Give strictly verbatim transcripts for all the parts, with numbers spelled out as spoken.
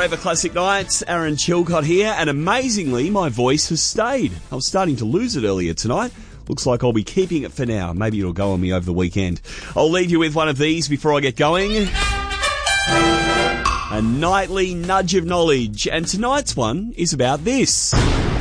Forever Classic Nights. Aaron Chilcott here, and amazingly, my voice has stayed. I was starting to lose it earlier tonight. Looks like I'll be keeping it for now. Maybe it'll go on me over the weekend. I'll leave you with one of these before I get going. A nightly nudge of knowledge, and tonight's one is about this.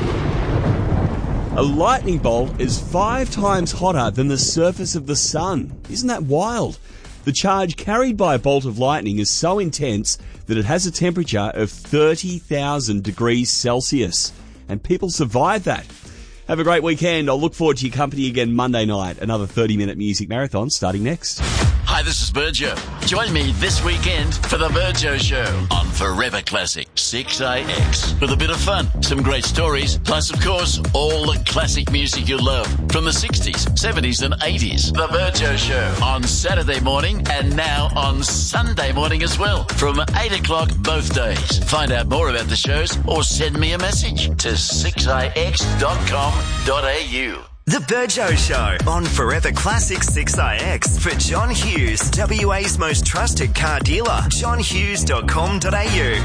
A lightning bolt is five times hotter than the surface of the sun. Isn't that wild? The charge carried by a bolt of lightning is so intense that it has a temperature of thirty thousand degrees Celsius. And people survive that. Have a great weekend. I'll look forward to your company again Monday night. Another thirty-minute music marathon starting next. Hi, this is Virgil. Join me this weekend for the Virgil Show on Forever Classic six A X. With a bit of fun, some great stories, plus, of course, all the classic music you love from the sixties, seventies and eighties. The Virgil Show on Saturday morning and now on Sunday morning as well from eight o'clock both days. Find out more about the shows or send me a message to six a x dot com dot a u. The Burjo Show on Forever Classic six A X for John Hughes, W A's most trusted car dealer, john hughes dot com dot a u.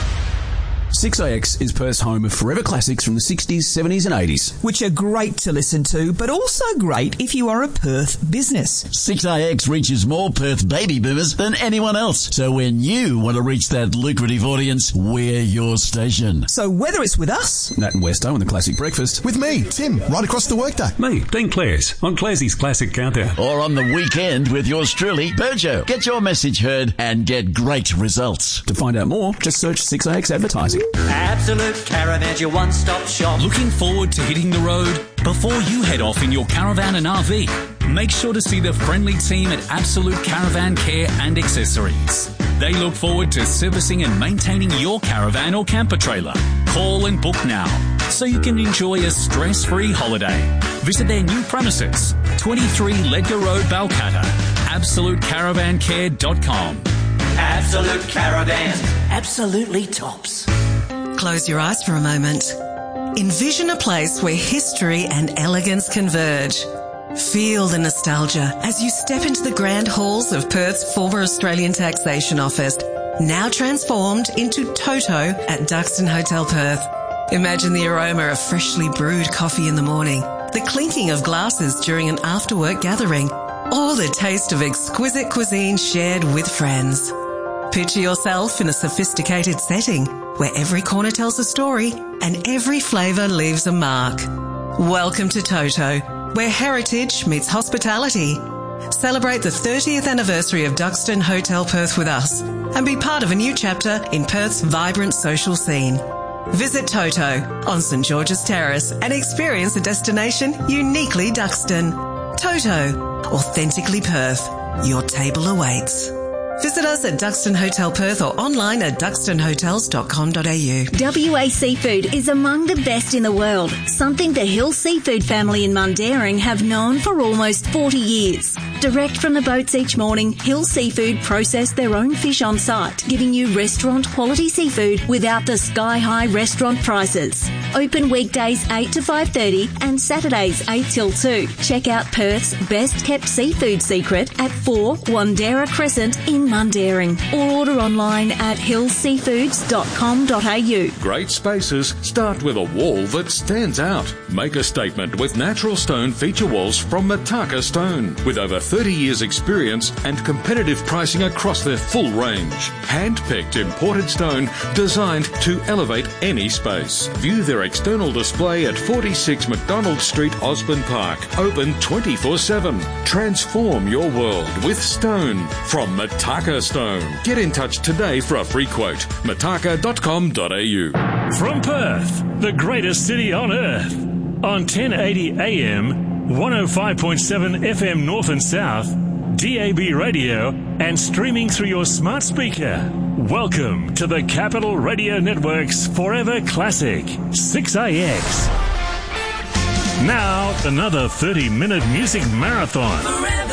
six A X is Perth's home of forever classics from the sixties, seventies and eighties. Which are great to listen to, but also great if you are a Perth business. six A X reaches more Perth baby boomers than anyone else. So when you want to reach that lucrative audience, we're your station. So whether it's with us, Nat and Westo and the Classic Breakfast, with me, Tim, right across the workday. Me, Dean Clares, on Clarsey's Classic Countdown. Or on the weekend with yours truly, Burjo. Get your message heard and get great results. To find out more, just search six A X Advertising. Absolute Caravan's your one-stop shop. Looking forward to hitting the road? Before you head off in your caravan and R V, make sure to see the friendly team at Absolute Caravan Care and Accessories. They look forward to servicing and maintaining your caravan or camper trailer. Call and book now so you can enjoy a stress-free holiday. Visit their new premises, twenty-three Ledger Road, Balcatta. absolute caravan care dot com. Absolute Caravan. Absolutely tops. Close your eyes for a moment. Envision a place where history and elegance converge. Feel the nostalgia as you step into the grand halls of Perth's former Australian Taxation Office, now transformed into Toto at Duxton Hotel Perth. Imagine the aroma of freshly brewed coffee in the morning, the clinking of glasses during an after-work gathering, or the taste of exquisite cuisine shared with friends. Picture yourself in a sophisticated setting where every corner tells a story and every flavour leaves a mark. Welcome to Toto, where heritage meets hospitality. Celebrate the thirtieth anniversary of Duxton Hotel Perth with us and be part of a new chapter in Perth's vibrant social scene. Visit Toto on St George's Terrace and experience a destination uniquely Duxton. Toto, authentically Perth. Your table awaits. Visit us at Duxton Hotel Perth or online at duxton hotels dot com dot a u. W A Seafood is among the best in the world, something the Hill Seafood family in Mundaring have known for almost forty years. Direct from the boats each morning, Hill Seafood process their own fish on site, giving you restaurant quality seafood without the sky-high restaurant prices. Open weekdays eight to five thirty and Saturdays eight till two. Check out Perth's best-kept seafood secret at four Wandera Crescent in Mundaring, or order online at hill seafoods dot com dot a u. Great spaces start with a wall that stands out. Make a statement with natural stone feature walls from Mataka Stone. With over thirty years experience and competitive pricing across their full range. Hand-picked imported stone designed to elevate any space. View their external display at forty-six McDonald Street, Osborne Park. Open twenty-four seven. Transform your world with stone from Mataka Stone. Get in touch today for a free quote. mataka dot com dot a u. From Perth, the greatest city on earth. On ten eighty A M, one oh five point seven F M North and South, D A B radio, and streaming through your smart speaker. Welcome to the Capital Radio Network's Forever Classic six A X. Now, another thirty-minute music marathon.